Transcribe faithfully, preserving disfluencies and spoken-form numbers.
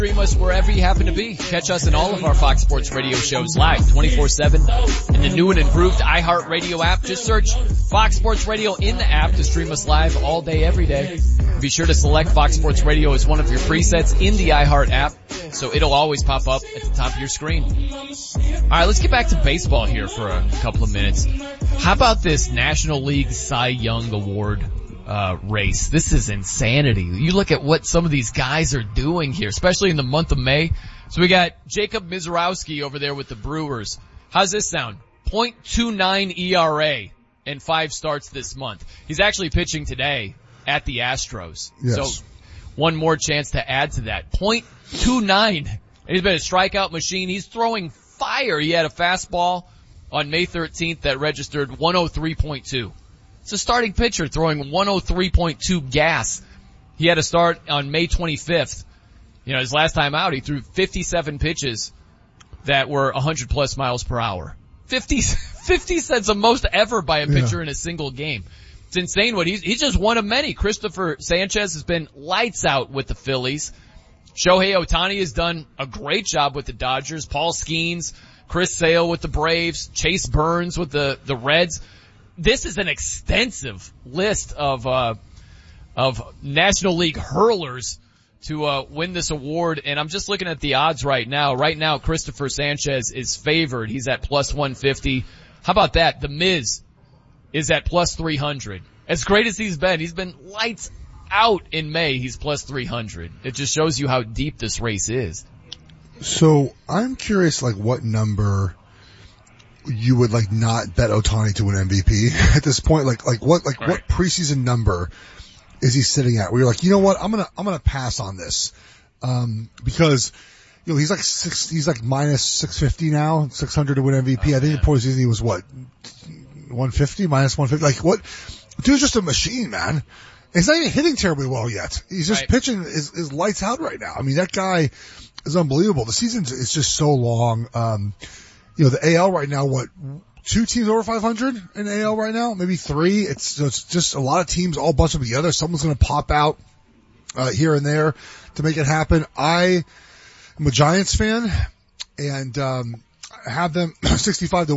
Stream us wherever you happen to be. Catch us in all of our Fox Sports Radio shows live twenty-four seven in the new and improved iHeartRadio app. Just search Fox Sports Radio in the app to stream us live all day, every day. Be sure to select Fox Sports Radio as one of your presets in the iHeart app, so it'll always pop up at the top of your screen. All right, let's get back to baseball here for a couple of minutes. How about this National League Cy Young Award uh race? This is insanity. You look at what some of these guys are doing here, especially in the month of May. So we got Jacob Misiorowski over there with the Brewers. How's this sound? point two nine E R A in five starts this month. He's actually pitching today at the Astros. Yes. So one more chance to add to that. point two nine. And he's been a strikeout machine. He's throwing fire. He had a fastball on May thirteenth that registered one oh three point two. It's a starting pitcher throwing one oh three point two gas. He had a start on May twenty-fifth. You know, his last time out, he threw fifty-seven pitches that were one hundred plus miles per hour. fifty, fifty cents the most ever by a pitcher yeah. in a single game. It's insane what he's, he's just one of many. Christopher Sanchez has been lights out with the Phillies. Shohei Ohtani has done a great job with the Dodgers. Paul Skeens, Chris Sale with the Braves, Chase Burns with the, the Reds. This is an extensive list of, uh, of National League hurlers to, uh, win this award. And I'm just looking at the odds right now. Right now, Christopher Sanchez is favored. He's at plus one fifty. How about that? The Miz is at plus three hundred. As great as he's been, he's been lights out in May. He's plus three hundred. It just shows you how deep this race is. So I'm curious, like, what number you would like not bet Ohtani to win M V P at this point? Like, like what, like right. what preseason number is he sitting at? Where you're like, you know what, I'm gonna, I'm gonna pass on this, um, because you know he's like six, he's like minus six fifty now, six hundred to win M V P. Oh, I think the postseason he was what, one fifty, minus one fifty. Like, what? Dude's just a machine, man. He's not even hitting terribly well yet. He's just right. pitching is, is lights out right now. I mean, that guy is unbelievable. The season is just so long. Um, you know, the A L right now, what, two teams over five hundred in A L right now? Maybe three. It's, it's just a lot of teams all bunched up together. Someone's going to pop out, uh, here and there to make it happen. I am a Giants fan and, um, I have them sixty-five to